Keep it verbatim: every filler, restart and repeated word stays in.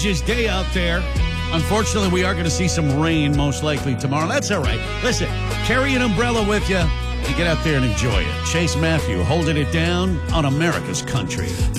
gorgeous day out there. Unfortunately, we are going to see some rain most likely tomorrow. That's all right. Listen, carry an umbrella with you and get out there and enjoy it. Chase Matthew holding it down on America's Country.